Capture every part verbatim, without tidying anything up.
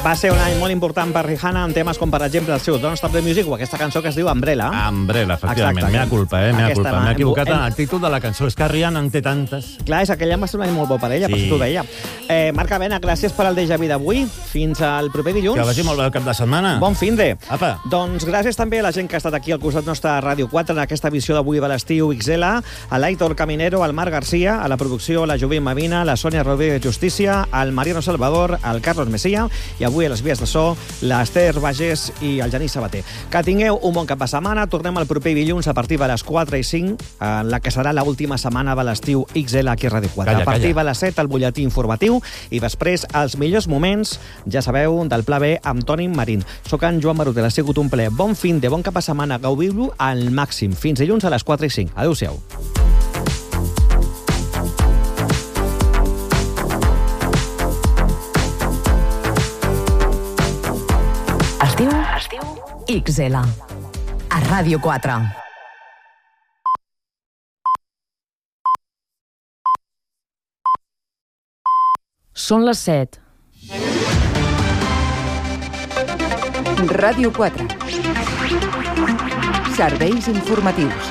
Va ser un any molt important per Rihanna en temes com, per exemple, el seu Don't Stop the Music o aquesta cançó que es diu Umbrella. Umbrella, efectivament. Mea culpa, eh? Mea culpa. M'he equivocat en el títol de la cançó. És que Rihanna en té tantes. Clar, és aquell any va ser un any molt bo per ella, sí. Per això t'ho deia. Eh, Marc Avena, gràcies per el déjà vu d'avui. Fins al proper dilluns. Que vagi molt bé el cap de setmana. Bon finde. Apa. Doncs gràcies també a la gent que ha estat aquí al costat nostre a Ràdio quatre en aquesta edició d'avui de l'estiu X L, a l'Aitor Caminero, al Marc Garcia, a la producció, la Jovim Mavina, la Sònia Rodríguez Justícia, al Mariano Salvador, al Carlos Messia i avui a les vies de so l'Ester Bagés i el Genís Sabater. Que tingueu un bon cap de setmana. Tornem el proper dilluns a partir de les quatre i cinc, en la que serà l'última setmana de l'estiu X L aquí a Ràdio quatre. Calla, a partir calla. de les set, el butlletí informatiu i després els millors moments, ja sabeu, del Pla B amb Toni Marín. Soc en Joan Barutel, ha sigut un ple. Bon fin de bon cap de setmana. Gaudiu-lo al màxim. Fins dilluns a les quatre i cinc. Adéu-siau. Estiu, estiu X L a Ràdio quatre. Són les set. Ràdio quatre. Serveis informatius.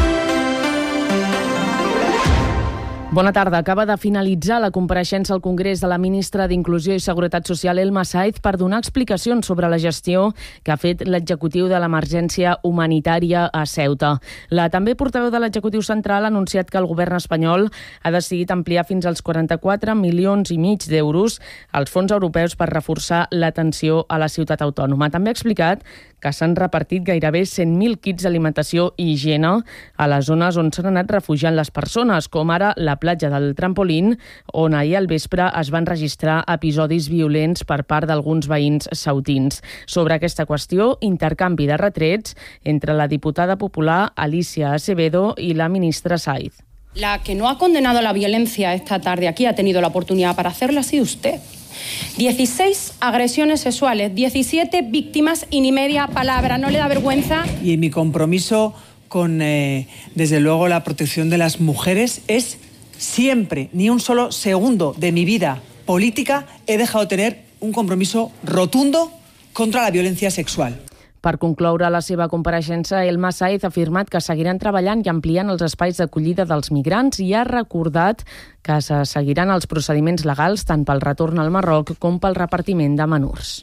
Bona tarda. Acaba de finalitzar la compareixença al Congrés de la ministra d'Inclusió i Seguretat Social, Elma Sáez, per donar explicacions sobre la gestió que ha fet l'executiu de l'emergència humanitària a Ceuta. La també portaveu de l'executiu central ha anunciat que el govern espanyol ha decidit ampliar fins als quaranta-quatre milions i mig d'euros els fons europeus per reforçar l'atenció a la ciutat autònoma. També ha explicat que s'han repartit gairebé cent mil kits d'alimentació i higiene a les zones on s'han anat refugiant les persones, com ara la platja del Trampolín, on ahir al vespre es van registrar episodis violents per part d'alguns veïns ceutins. Sobre aquesta qüestió, intercanvi de retrets entre la diputada popular Alicia Acevedo i la ministra Sáez. La que no ha condenado la violencia esta tarde aquí, ha tenido la oportunidad para hacerlo, ha sido usted. dieciséis agresiones sexuales, diecisiete víctimas y ni media palabra. ¿No le da vergüenza? Y mi compromiso con, eh, desde luego, la protección de las mujeres es siempre, ni un solo segundo de mi vida política he dejado de tener un compromiso rotundo contra la violencia sexual. Per concloure la seva compareixença, Elma Sáez ha afirmat que seguiran treballant i ampliant els espais d'acollida dels migrants i ha recordat que se seguiran els procediments legals tant pel retorn al Marroc com pel repartiment de menors.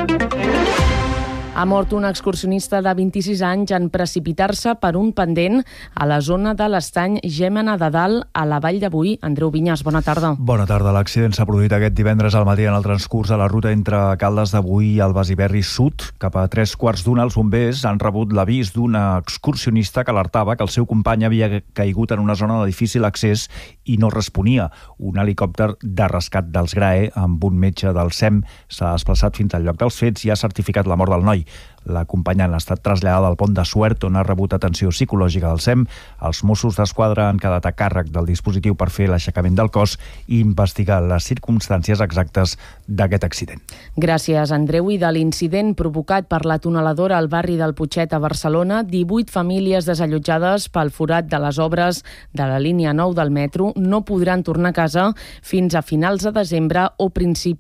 Ha mort un excursionista de vint-i-sis anys en precipitar-se per un pendent a la zona de l'estany Gémena de Dalt, a la Vall de Boí. Andreu Vinyes, bona tarda. Bona tarda. L'accident s'ha produït aquest divendres al matí en el transcurs de la ruta entre Caldes de Boí i el Besiberri Sud. Cap a tres quarts d'una, els bombers han rebut l'avís d'una excursionista que alertava que el seu company havia caigut en una zona de difícil accés i no responia. Un helicòpter de rescat dels GRAE amb un metge del S E M s'ha desplaçat fins al lloc dels fets i ha certificat la mort del noi. L'acompanyant ha estat traslladada al pont de Suert, on ha rebut atenció psicològica del S E M. Els Mossos d'Esquadra han quedat a càrrec del dispositiu per fer l'aixecament del cos i investigar les circumstàncies exactes d'aquest accident. Gràcies, Andreu. I de l'incident provocat per la tuneladora al barri del Putxet a Barcelona, divuit famílies desallotjades pel forat de les obres de la línia nou del metro no podran tornar a casa fins a finals de desembre o principis